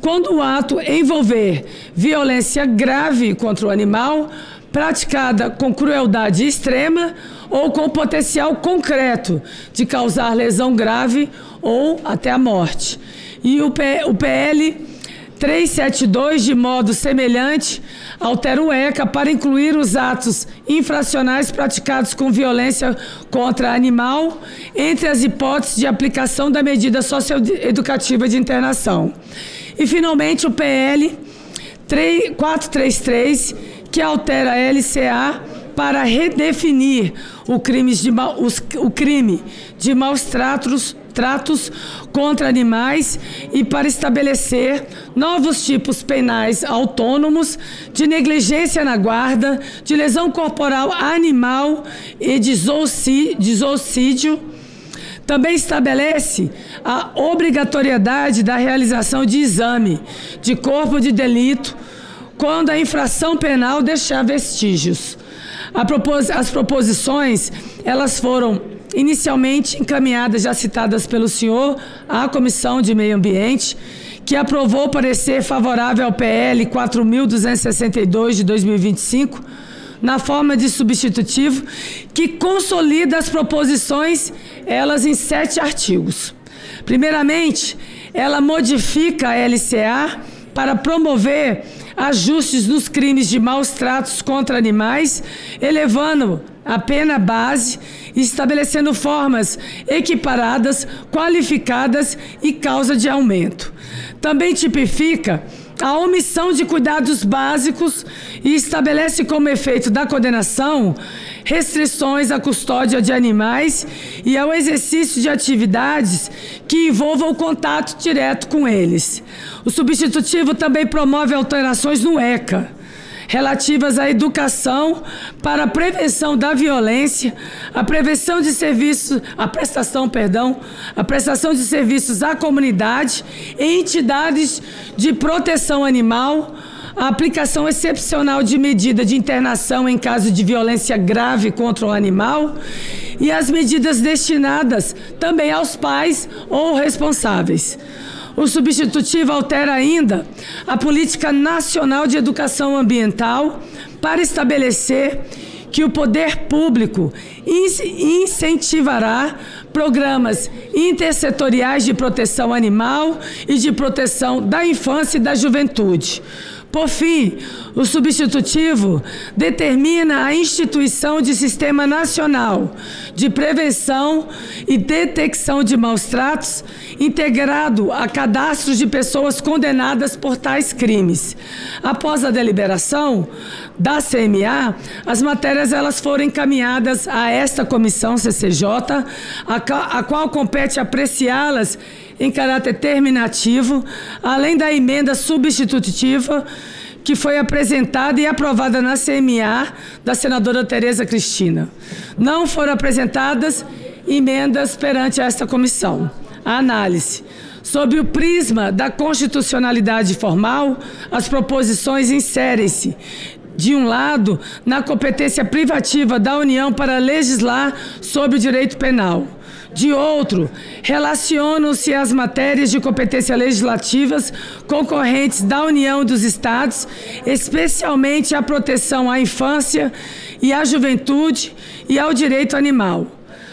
quando o ato envolver violência grave contra o animal, praticada com crueldade extrema ou com potencial concreto de causar lesão grave ou até a morte. E o PL 372, de modo semelhante, altera o ECA para incluir os atos infracionais praticados com violência contra animal entre as hipóteses de aplicação da medida socioeducativa de internação. E, finalmente, o PL 433, que altera a LCA para redefinir o crime de maus tratos contra animais e para estabelecer novos tipos penais autônomos de negligência na guarda, de lesão corporal animal e de zoocídio. Também estabelece a obrigatoriedade da realização de exame de corpo de delito quando a infração penal deixar vestígios. As proposições, elas foram inicialmente encaminhadas, já citadas pelo senhor, à Comissão de Meio Ambiente, que aprovou parecer favorável ao PL 4.262 de 2025, na forma de substitutivo, que consolida as proposições, elas em 7 artigos. Primeiramente, ela modifica a LCA para promover ajustes nos crimes de maus tratos contra animais, elevando a pena base e estabelecendo formas equiparadas, qualificadas e causa de aumento. Também tipifica a omissão de cuidados básicos e estabelece como efeito da condenação restrições à custódia de animais e ao exercício de atividades que envolvam o contato direto com eles. O substitutivo também promove alterações no ECA, relativas à educação para a prevenção da violência, a prestação de serviços à comunidade e entidades de proteção animal, a aplicação excepcional de medida de internação em caso de violência grave contra o animal e as medidas destinadas também aos pais ou responsáveis. O substitutivo altera ainda a Política Nacional de Educação Ambiental para estabelecer que o poder público incentivará programas intersetoriais de proteção animal e de proteção da infância e da juventude. Por fim, o substitutivo determina a instituição de Sistema Nacional de Prevenção e Detecção de Maus-Tratos, integrado a cadastros de pessoas condenadas por tais crimes. Após a deliberação da CMA, as matérias elas foram encaminhadas a esta comissão CCJ, a qual compete apreciá-las em caráter terminativo, além da emenda substitutiva que foi apresentada e aprovada na CMA da senadora Tereza Cristina. Não foram apresentadas emendas perante esta comissão. A análise. Sob o prisma da constitucionalidade formal, as proposições inserem-se, de um lado, na competência privativa da União para legislar sobre o direito penal. De outro, relacionam-se as matérias de competência legislativas concorrentes da União e dos Estados, especialmente a proteção à infância e à juventude e ao direito animal.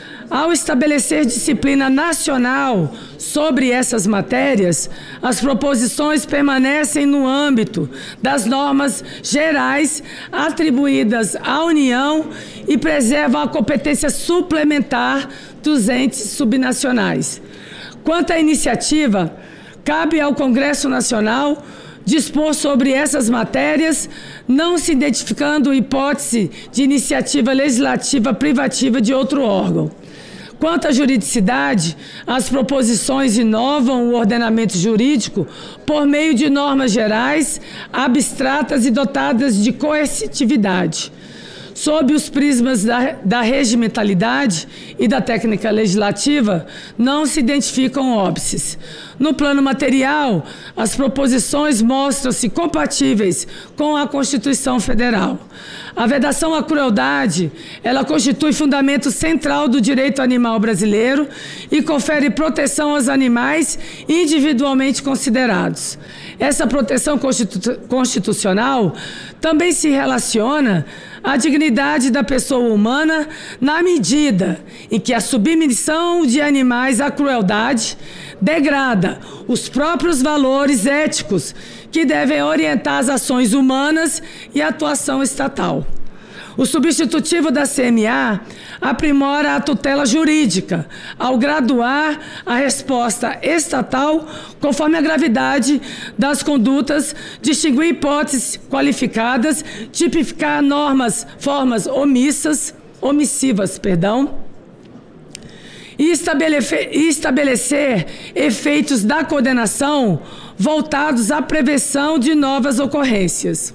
Ao estabelecer disciplina nacional sobre essas matérias, as proposições permanecem no âmbito das normas gerais atribuídas à União e preservam a competência suplementar dos entes subnacionais. Quanto à iniciativa, cabe ao Congresso Nacional dispor sobre essas matérias, não se identificando hipótese de iniciativa legislativa privativa de outro órgão. Quanto à juridicidade, as proposições inovam o ordenamento jurídico por meio de normas gerais, abstratas e dotadas de coercitividade. Sob os prismas da regimentalidade e da técnica legislativa, não se identificam óbices. No plano material, as proposições mostram-se compatíveis com a Constituição Federal. A vedação à crueldade, ela constitui fundamento central do direito animal brasileiro e confere proteção aos animais individualmente considerados. Essa proteção constitucional também se relaciona à dignidade da pessoa humana na medida em que a submissão de animais à crueldade degrada os próprios valores éticos que devem orientar as ações humanas e a atuação estatal. O substitutivo da CMA aprimora a tutela jurídica ao graduar a resposta estatal conforme a gravidade das condutas, distinguir hipóteses qualificadas, tipificar formas omissivas, e estabelecer efeitos da condenação voltados à prevenção de novas ocorrências.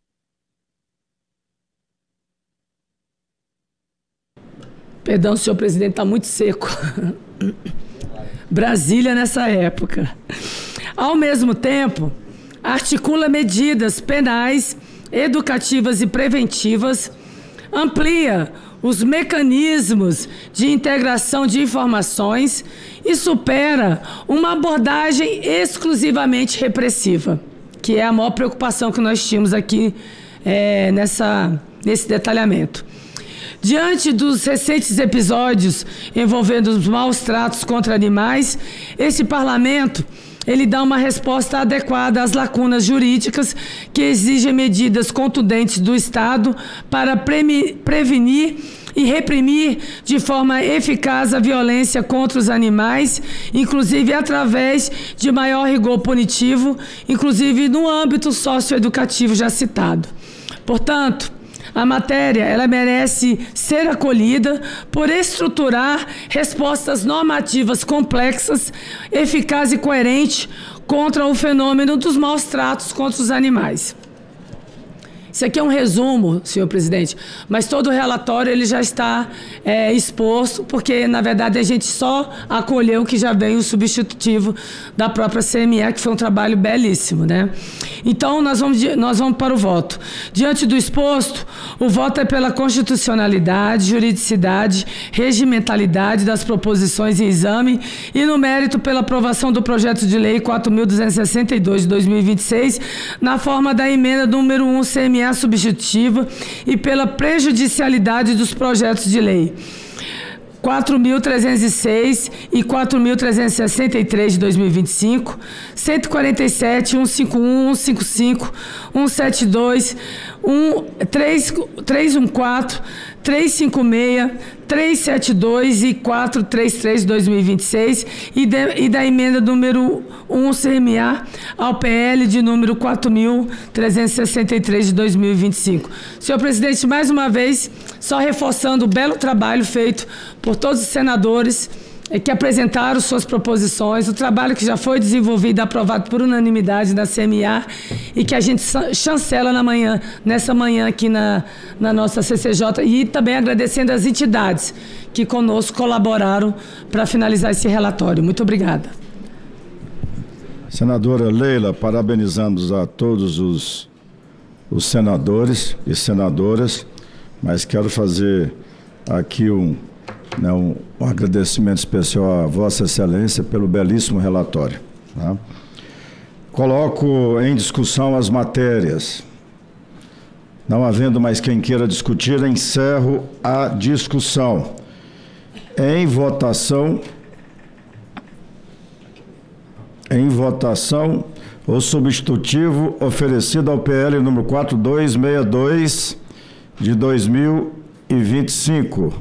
Perdão, senhor presidente, está muito seco. Brasília nessa época. Ao mesmo tempo, articula medidas penais, educativas e preventivas, amplia os mecanismos de integração de informações e supera uma abordagem exclusivamente repressiva, que é a maior preocupação que nós tínhamos aqui nesse detalhamento. Diante dos recentes episódios envolvendo os maus tratos contra animais, esse parlamento ele dá uma resposta adequada às lacunas jurídicas que exigem medidas contundentes do Estado para prevenir e reprimir de forma eficaz a violência contra os animais, inclusive através de maior rigor punitivo, inclusive no âmbito socioeducativo já citado. Portanto, a matéria ela merece ser acolhida por estruturar respostas normativas complexas, eficazes e coerentes contra o fenômeno dos maus tratos contra os animais. Isso aqui é um resumo, senhor presidente, mas todo o relatório ele já está exposto, porque, na verdade, a gente só acolheu que já vem o substitutivo da própria CME, que foi um trabalho belíssimo, né? Então, nós vamos para o voto. Diante do exposto, o voto é pela constitucionalidade, juridicidade, regimentalidade das proposições em exame e, no mérito, pela aprovação do projeto de lei 4.262 de 2026, na forma da emenda número 1 CME substitutiva e pela prejudicialidade dos projetos de lei 4.306 e 4.363 de 2025, 147, 151, 155, 172, 314, 356, 372 e 433 de 2026 e da emenda número 1 CMA ao PL de número 4.363 de 2025. Senhor presidente, mais uma vez, só reforçando o belo trabalho feito por todos os senadores que apresentaram suas proposições, o trabalho que já foi desenvolvido e aprovado por unanimidade na CMA e que a gente chancela nessa manhã aqui na nossa CCJ, e também agradecendo as entidades que conosco colaboraram para finalizar esse relatório. Muito obrigada. Senadora Leila, parabenizamos a todos os senadores e senadoras, mas quero fazer aqui um agradecimento especial a Vossa Excelência pelo belíssimo relatório. Tá? Coloco em discussão as matérias. Não havendo mais quem queira discutir, encerro a discussão. Em votação, o substitutivo oferecido ao PL número 4262 de 2025.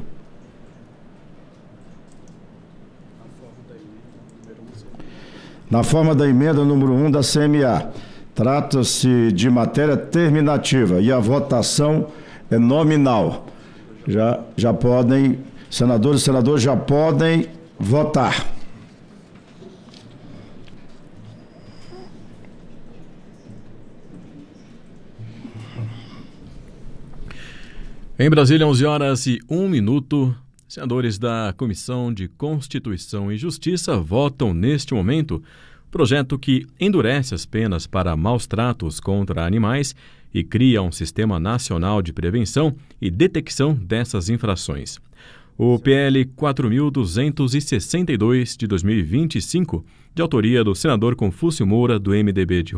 Na forma da emenda número 1 da CMA. Trata-se de matéria terminativa e a votação é nominal. Já podem, senadores e senadoras já podem votar. Em Brasília, 11h01. Senadores da Comissão de Constituição e Justiça votam neste momento projeto que endurece as penas para maus tratos contra animais e cria um sistema nacional de prevenção e detecção dessas infrações. O PL 4.262 de 2025, de autoria do senador Confúcio Moura, do MDB de